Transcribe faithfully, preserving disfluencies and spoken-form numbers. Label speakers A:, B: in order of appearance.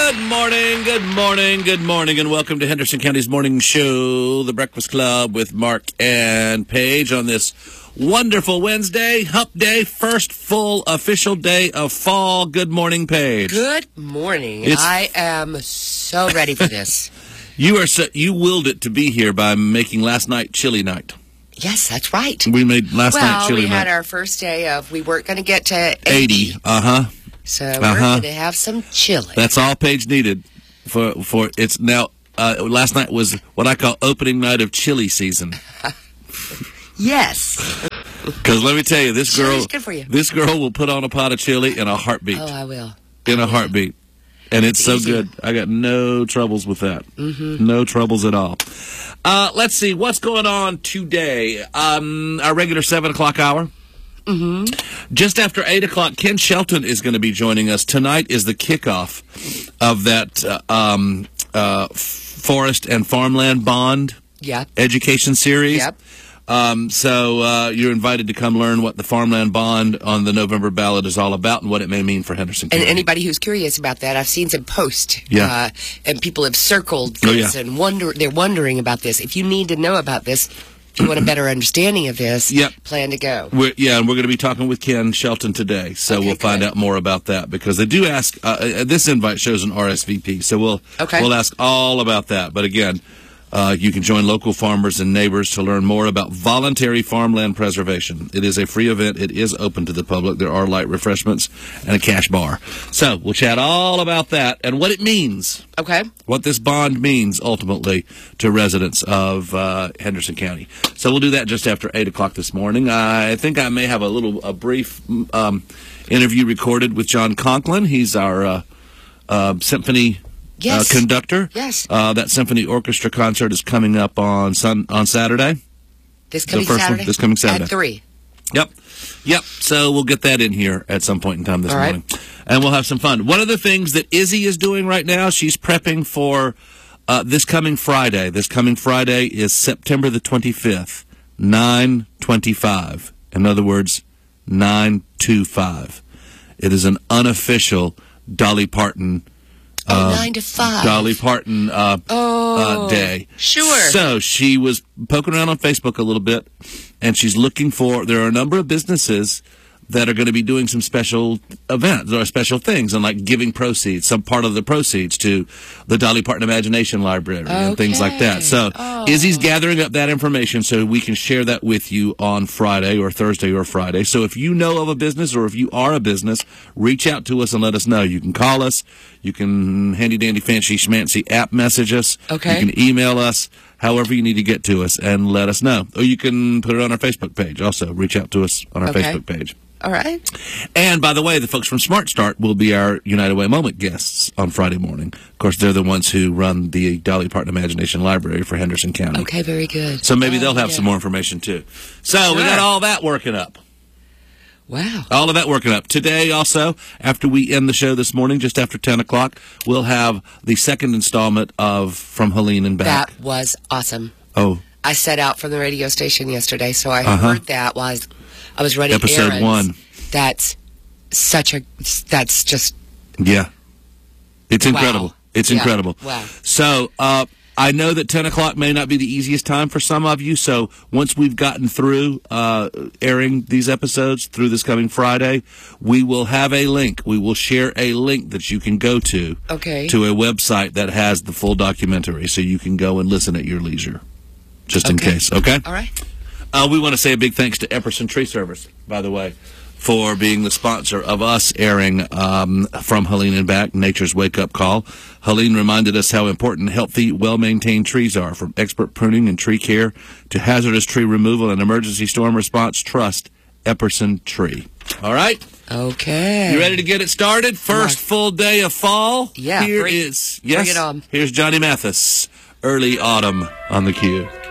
A: Good morning, good morning, good morning, and welcome to Henderson County's morning show, The Breakfast Club with Mark and Paige on this wonderful Wednesday, hump day, first full official day of fall. Good morning, Paige.
B: Good morning.
A: It's,
B: I am so ready for this.
A: You are so, you willed it to be here by making last night chili night.
B: Yes, that's right.
A: We made last
B: well,
A: night chili night.
B: Well, we had our first day of, we weren't going to get to eighty.
A: eighty, uh-huh.
B: So we're
A: uh-huh.
B: going to have some chili.
A: That's all Paige needed for, for it's now, uh, last night was what I call opening night of chili season.
B: Yes.
A: Because let me tell you, this girl,
B: good for you.
A: this girl will put on a pot of chili in a heartbeat.
B: Oh, I will.
A: In a heartbeat. And it's,
B: It's
A: so
B: easy.
A: good. I got no troubles with that.
B: Mm-hmm.
A: No troubles at all. Uh, let's see. What's going on today? Um, our regular seven o'clock hour.
B: Mm-hmm.
A: Just after eight o'clock, Ken Shelton is going to be joining us. Tonight is the kickoff of that uh, um, uh, Forest and Farmland Bond
B: Yep.
A: education series.
B: Yep.
A: Um, so uh, you're invited to come learn what the Farmland Bond on the November ballot is all about and what it may mean for Henderson County.
B: And anybody who's curious about that, I've seen some posts.
A: Yeah.
B: Uh, and people have circled
A: Oh,
B: this
A: yeah.
B: and wonder, they're wondering about this. If you need to know about this, if you want a better understanding of this,
A: Yep.
B: plan to go.
A: We're, yeah, and we're going to be talking with Ken Shelton today, so
B: Okay,
A: we'll find
B: good.
A: out more about that because they do ask. Uh, uh, this invite shows an R S V P, so we'll
B: Okay.
A: we'll ask all about that. But again, uh, you can join local farmers and neighbors to learn more about voluntary farmland preservation. It is a free event. It is open to the public. There are light refreshments and a cash bar. So we'll chat all about that and what it means.
B: Okay.
A: What this bond means ultimately to residents of uh, Henderson County. So we'll do that just after eight o'clock this morning. I think I may have a little, a brief um, interview recorded with John Conklin. He's our uh, uh, symphony
B: Yes.
A: uh, conductor.
B: Yes.
A: Uh, that symphony orchestra concert is coming up on sun on Saturday.
B: This coming
A: first one,
B: Saturday?
A: this coming Saturday.
B: At three.
A: Yep. Yep. So we'll get that in here at some point in time this
B: All right.
A: morning. And we'll have some fun. One of the things that Izzy is doing right now, she's prepping for uh, this coming Friday. This coming Friday is September the twenty-fifth, nine twenty-five. In other words, nine twenty-five. It is an unofficial Dolly Parton
B: Oh,
A: uh,
B: nine to five.
A: Dolly Parton uh,
B: Oh,
A: uh, day.
B: sure.
A: So she was poking around on Facebook a little bit, and she's looking for, there are a number of businesses that are going to be doing some special events or special things and like giving proceeds, some part of the proceeds to the Dolly Parton Imagination Library and things like that. So
B: Oh.
A: Izzy's gathering up that information so we can share that with you on Friday or Thursday or Friday. So if you know of a business or if you are a business, reach out to us and let us know. You can call us. You can handy dandy fancy schmancy app message us.
B: Okay.
A: You can email us. However you need to get to us and let us know. Or you can put it on our Facebook page also. Reach out to us on our
B: Okay.
A: Facebook page.
B: All right.
A: And by the way, the folks from Smart Start will be our United Way Moment guests on Friday morning. Of course, they're the ones who run the Dolly Parton Imagination Library for Henderson County.
B: Okay, very good.
A: So maybe
B: Oh,
A: they'll have
B: yeah.
A: some more information too. So we
B: Sure.
A: got all that working up.
B: Wow.
A: All of that working up. Today also, after we end the show this morning, just after ten o'clock, we'll have the second installment of From Helene and Back.
B: That was awesome.
A: Oh,
B: I set out from the radio station yesterday, so I
A: Uh-huh.
B: heard that while I was, I was running
A: Episode
B: errands.
A: one.
B: That's such a, that's just,
A: yeah. It's
B: Wow.
A: incredible. It's
B: Yeah.
A: incredible.
B: Wow.
A: So, uh, I know that ten o'clock may not be the easiest time for some of you, so once we've gotten through uh, airing these episodes through this coming Friday, we will have a link. We will share a link that you can go to
B: Okay.
A: to a website that has the full documentary, so you can go and listen at your leisure, just in
B: Okay.
A: case, okay?
B: all right.
A: Uh, we want to say a big thanks to Epperson Tree Service, by the way, for being the sponsor of us airing um, From Helene and Back, Nature's Wake-Up Call. Helene reminded us how important healthy, well-maintained trees are. From expert pruning and tree care to hazardous tree removal and emergency storm response, trust Epperson Tree. All right?
B: Okay.
A: You ready to get it started? First full day of fall.
B: Yeah,
A: Here
B: bring-
A: is, yes,
B: bring it on.
A: Here's Johnny Mathis, Early Autumn on the cue.